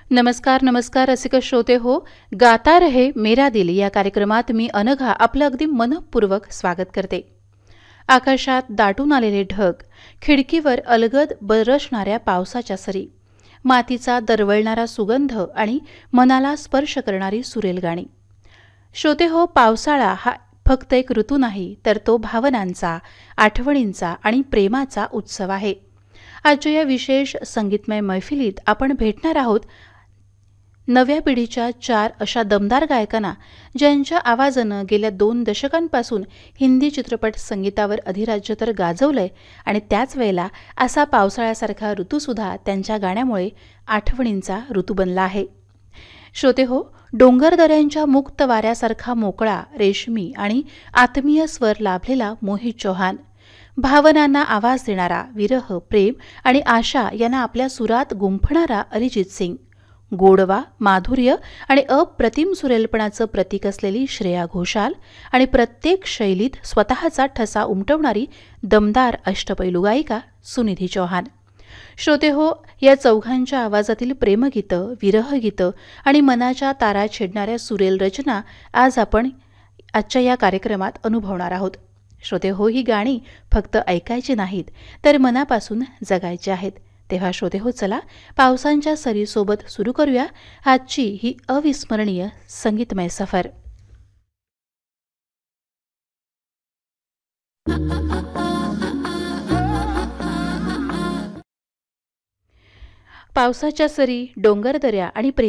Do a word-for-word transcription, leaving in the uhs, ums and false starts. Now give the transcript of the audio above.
नमस्कार नमस्कार रसिक श्रोते हो, गाता रहे मेरा दिल या कार्यक्रमात मी अनघा आपलं अगदी मनपूर्वक स्वागत करते. आकाशात दाटून आलेले ढग, खिडकीवर अलगद बरसणाऱ्या पावसाच्या सरी, मातीचा दरवळणारा सुगंध आणि मनाला स्पर्श करणारी सुरेल गाणी. श्रोते हो, पावसाळा हा फक्त एक ऋतू नाही, तर तो भावनांचा, आठवणींचा आणि प्रेमाचा उत्सव आहे. आजच्या या विशेष संगीतमय मैफिलीत आपण भेटणार आहोत नव्या पिढीच्या चार अशा दमदार गायकांना, ज्यांच्या आवाजानं गेल्या दोन दशकांपासून हिंदी चित्रपट संगीतावर अधिराज्य तर गाजवलंय आणि त्याच वेळेला असा पावसाळ्यासारखा ऋतूसुद्धा त्यांच्या गाण्यामुळे आठवणींचा ऋतू बनला आहे. श्रोते हो, डोंगरदऱ्यांच्या मुक्त वाऱ्यासारखा मोकळा, रेशमी आणि आत्मीय स्वर लाभलेला मोहित चौहान, भावनांना आवाज देणारा, विरह, प्रेम आणि आशा यांना आपल्या सुरात गुंफणारा अरिजित सिंग, गोडवा, माधुर्य आणि अप्रतिम सुरेलपणाचं प्रतीक असलेली श्रेया घोषाल आणि प्रत्येक शैलीत स्वतःचा ठसा उमटवणारी दमदार अष्टपैलू गायिका सुनिधी चौहान. श्रोते हो, या चौघांच्या आवाजातील प्रेमगीतं, विरहगीतं आणि मनाच्या तारा छेडणाऱ्या सुरेल रचना आज आपण आजच्या या कार्यक्रमात अनुभवणार आहोत. श्रोते हो, ही गाणी फक्त ऐकायची नाहीत, तर मनापासून जगायची आहेत. तेव्हा श्रोते हो, चला पावसांच्या सरीसोबत सुरू करूया आजची ही अविस्मरणीय संगीतमय सफर. पावसाच्या सरी, डोंगरदऱ्या आणि